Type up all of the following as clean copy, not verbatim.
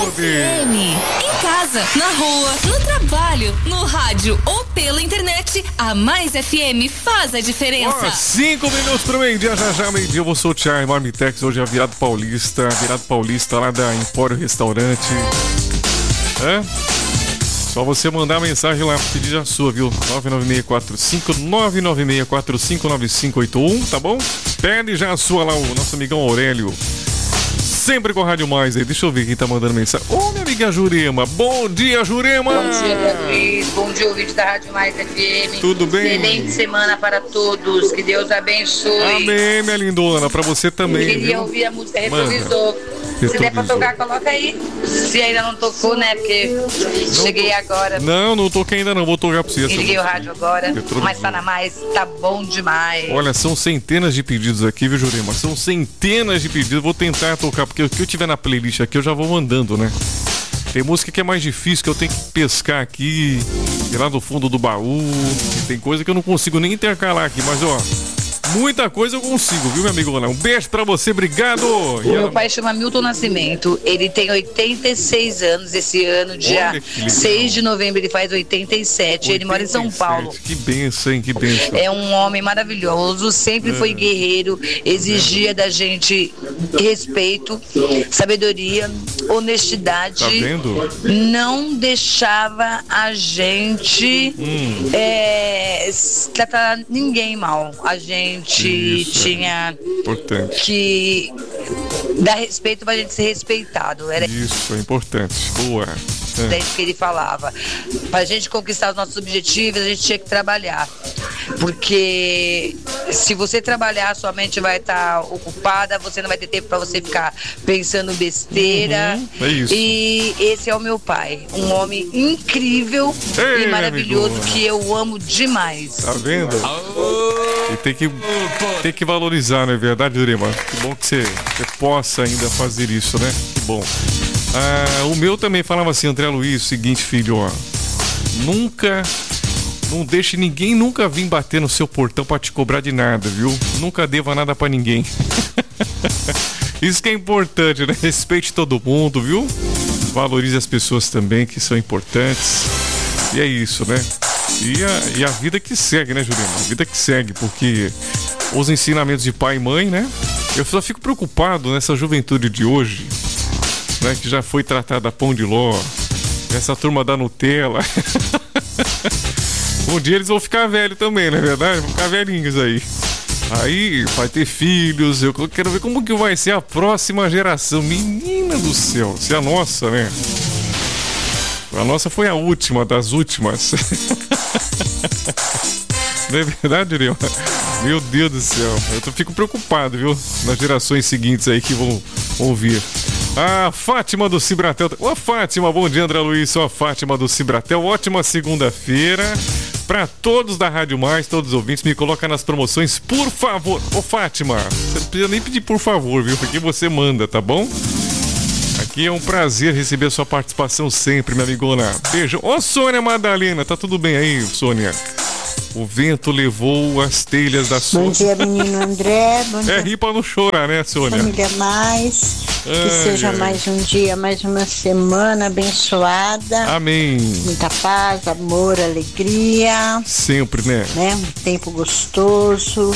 FM. Em casa, na rua, no trabalho, no rádio ou pela internet, a Mais FM faz a diferença. 5 minutos pro meio-dia, já meio-dia. Eu vou sortear Marmitex. Hoje é virado paulista lá da Empório Restaurante. Só você mandar a mensagem lá, pedir a sua, viu? 99645-996459581, tá bom? Pede já a sua lá, o nosso amigão Aurélio. Sempre com a Rádio Mais aí. Deixa eu ver quem tá mandando mensagem. Ô, minha amiga Jurema. Bom dia, Jurema. Bom dia, Luiz. Bom dia, ouvinte da Rádio Mais FM. Tudo bem? Excelente semana para todos. Que Deus abençoe. Amém, minha lindona. Pra você também. Eu queria ouvir a música Retrovisor. Se der pra tocar, coloca aí. Se ainda não tocou, né? Porque cheguei agora. Não toquei ainda não. Vou tocar pra você. Liguei o rádio agora. Mas tá na Mais. Tá bom demais. Olha, são centenas de pedidos aqui, viu, Jurema? São centenas de pedidos. Vou tentar tocar, porque o que eu tiver na playlist aqui eu já vou mandando, né? Tem música que é mais difícil, que eu tenho que pescar aqui, ir lá do fundo do baú. E tem coisa que eu não consigo nem intercalar aqui, mas ó, muita coisa eu consigo, viu, meu amigo? Um beijo pra você, obrigado! O meu pai chama Milton Nascimento, ele tem 86 anos esse ano, dia 6 de novembro ele faz 87, ele mora em São Paulo. Que benção, hein, que benção. É um homem maravilhoso, sempre foi guerreiro, exigia da gente respeito, sabedoria, honestidade. Tá vendo? Não deixava a gente tratar ninguém mal. A gente tinha que dar respeito pra gente ser respeitado. Era isso, é importante. Boa. É isso que ele falava. Pra gente conquistar os nossos objetivos, a gente tinha que trabalhar. Porque se você trabalhar, sua mente vai estar ocupada, você não vai ter tempo pra você ficar pensando besteira. É isso. E esse é o meu pai. Um homem incrível e maravilhoso que eu amo demais. Tá vendo? E tem que valorizar, não é verdade, Jurema? Que bom que você possa ainda fazer isso, né? Que bom. O meu também falava assim, André Luiz, seguinte, filho, ó. Não deixe ninguém nunca vir bater no seu portão pra te cobrar de nada, viu? Nunca deva nada pra ninguém. Isso que é importante, né? Respeite todo mundo, viu? Valorize as pessoas também, que são importantes. E é isso, né? E a vida que segue, né, Juliana? A vida que segue, porque os ensinamentos de pai e mãe, né? Eu só fico preocupado nessa juventude de hoje, né? Que já foi tratada a pão de ló, essa turma da Nutella. Um dia eles vão ficar velhos também, não é verdade? Vão ficar velhinhos aí. Aí vai ter filhos, eu quero ver como que vai ser a próxima geração. Menina do céu, se a nossa, né? A nossa foi a última das últimas. Não é verdade, Leon? Meu Deus do céu, eu fico preocupado, viu? Nas gerações seguintes aí que vão ouvir. A Fátima do Cibratel. Ô, Fátima, bom dia, André Luiz. Sou a Fátima do Cibratel. Ótima segunda-feira. Pra todos da Rádio Mais, todos os ouvintes, me coloca nas promoções, por favor. Ô, Fátima, você não precisa nem pedir por favor, viu? Porque você manda, tá bom? Aqui é um prazer receber a sua participação sempre, minha amigona. Beijo. Ô, Sônia Madalena, tá tudo bem aí, Sônia? O vento levou as telhas da sua... Bom dia, menino André. Bom dia. É rir pra não chorar, né, Sônia? Família Mais. Que seja mais um dia, mais uma semana abençoada. Amém. Muita paz, amor, alegria. Sempre, né? Um tempo gostoso.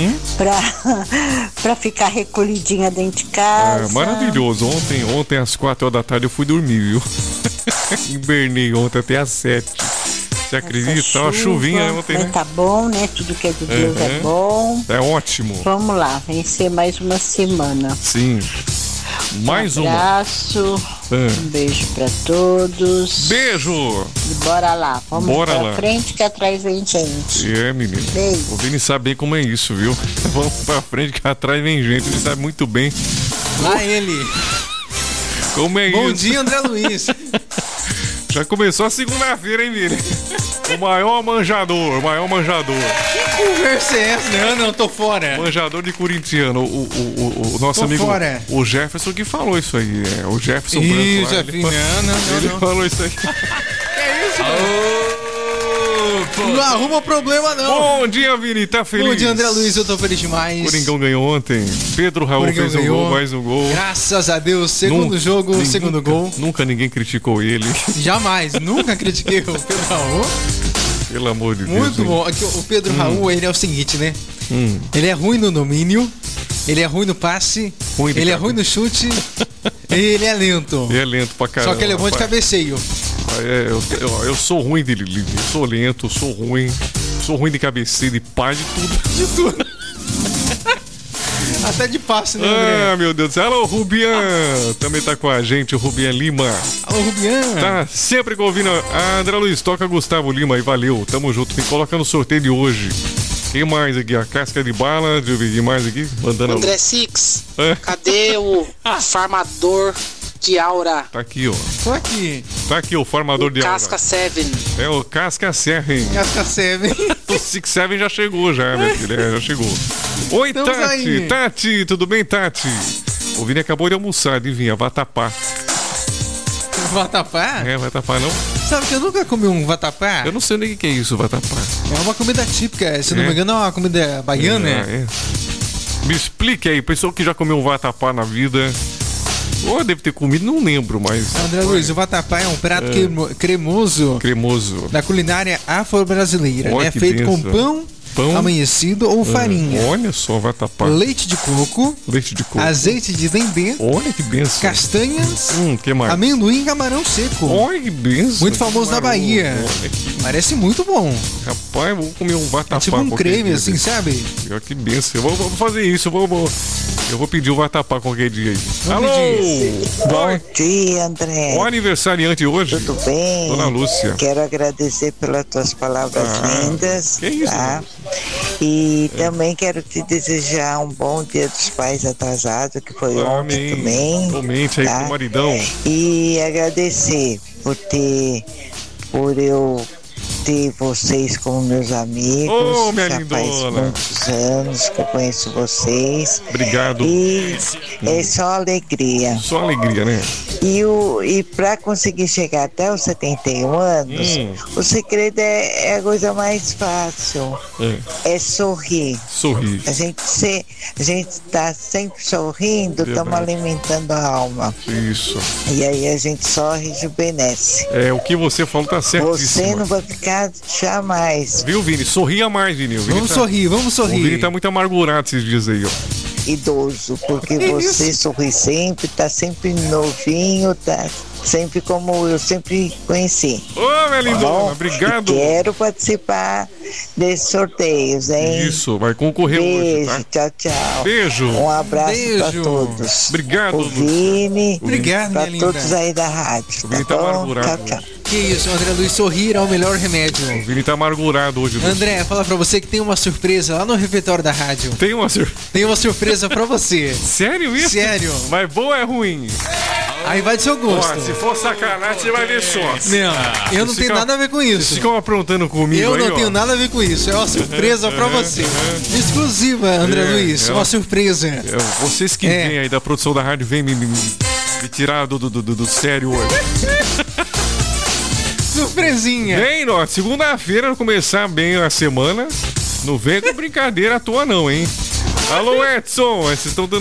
Pra ficar recolhidinha dentro de casa. Maravilhoso. Ontem às 4 horas da tarde eu fui dormir, viu? Invernei ontem até às 7. Você acredita? Uma chuvinha ontem, né? Tá bom, né? Tudo que é de Deus é bom. É ótimo. Vamos lá, vencer mais uma semana. Sim. Mais um abraço. Um beijo pra todos. Beijo! E bora lá. Vamos pra frente que atrás vem gente. Menino. Beijo. O Vini sabe bem como é isso, viu? Vamos pra frente que atrás vem gente. Ele sabe muito bem. Lá ele. Como é isso? Bom dia, André Luiz. Já começou a segunda-feira, hein, Vini? O maior manjador. Que conversa é essa, né? Não, tô fora. Manjador de corintiano. O nosso amigo, fora. O Jefferson que falou isso aí. O Jefferson Branco. Ele falou isso aí. Que isso, Não arruma problema, não. Bom dia, Vini, tá feliz? Bom dia, André Luiz, eu tô feliz demais. Coringão ganhou ontem. Pedro Raul fez um gol, mais um gol. Graças a Deus, segundo jogo, segundo gol. Nunca ninguém criticou ele. Jamais, nunca critiquei o Pedro Raul. Pelo amor de Deus. Muito bom. Aqui, o Pedro Raul, ele é o seguinte, né? Ele é ruim no domínio, ele é ruim no passe, ele é ruim no chute e ele é lento. Ele é lento pra caramba. Só que ele é bom de cabeceio. Eu sou ruim dele, eu sou lento, sou ruim de cabeceio, de pá, de tudo. De tudo. Até de passe, né, André? Ah, meu Deus do céu. Alô, Rubian. Também tá com a gente, o Rubian Lima. Alô, Rubian. Tá sempre ouvindo. Ah, André Luiz, toca Gustavo Lima aí, valeu. Tamo junto. Me coloca no sorteio de hoje. Quem mais aqui? A casca de bala. Deixa eu ver quem mais aqui. Mandando André Six, cadê o farmador de aura? Tá aqui, ó. Tô aqui. Tá aqui o formador de aura. Casca 7. É o Casca 7. Casca 7. O 6-7 já chegou, minha filha. Já chegou. Oi, Estamos Tati. aí. Tati, tudo bem, Tati? O Vini acabou de almoçar, adivinha? Vatapá. Vatapá? É, vatapá não? Sabe que eu nunca comi um vatapá? Eu não sei nem o que é isso, vatapá. É uma comida típica, se não me engano, é uma comida baiana. É. Me explique aí, pessoa que já comeu um vatapá na vida. Ou deve ter comido, não lembro, mas. André Luiz, o vatapá é um prato cremoso da culinária afro-brasileira. Olha É que feito com benção. pão amanhecido ou farinha. Olha só, vatapá. Leite de coco. Azeite de dendê. Olha que benção. Castanhas. Que mais? Amendoim e camarão seco. Olha que benção. Muito famoso na Bahia. Parece muito bom. Rapaz, eu vou comer um vatapá. É tipo um creme, assim, sabe? Olha que benção. Eu vou fazer isso. Eu vou pedir um vatapá qualquer dia aí. Vamos Alô! Bom dia, André. O aniversariante hoje. Tudo bem? Dona Lúcia. Quero agradecer pelas tuas palavras lindas. Que isso? Tá? E também quero te desejar um bom Dia dos Pais atrasado, que foi ontem também. Comente aí pro maridão. E agradecer por eu ter vocês como meus amigos. Ô, minha já lindona. faz muitos anos que eu conheço vocês. Obrigado. E é só alegria. Só alegria, né? E para conseguir chegar até os 71 anos, o segredo é a coisa mais fácil. É sorrir. Sorrir. A gente tá sempre sorrindo, estamos alimentando a alma. Isso. E aí a gente só rejuvenesce. É, o que você falou tá certíssimo. Você não vai ficar jamais. Viu, Vini? Sorria mais, Vini. Vamos sorrir. O Vini tá muito amargurado esses dias aí, ó. Idoso, porque você sorri sempre, tá sempre novinho, tá sempre como eu sempre conheci. Ô, minha lindona, obrigado. E quero participar desses sorteios, hein? Isso, vai concorrer Beijo, hoje, tá? tchau. Beijo. Um abraço pra todos. Obrigado, o Vini. Obrigado, pra minha todos linda. aí da rádio. O Vini tá amargurado. Tchau. Que isso, André Luiz, sorrir é o melhor remédio. O Vini tá amargurado hoje. André, fala pra você que tem uma surpresa lá no refeitório da rádio. Tem uma surpresa? Tem uma surpresa pra você. Sério isso? Sério. Mas bom ou é ruim? Aí vai do seu gosto. Ó, se for sacanagem, você vai ver só. Não, eu não tenho nada a ver com isso. Vocês ficam aprontando comigo Eu aí, não tenho nada a ver com isso. É uma surpresa pra você. Exclusiva, André Luiz. Uma surpresa. Vocês que vêm aí da produção da rádio, vêm me tirar do sério hoje. Surpresinha. Vem, ó, segunda-feira começar bem a semana. Não vem com brincadeira à toa não, hein? Alô, Edson, vocês estão dando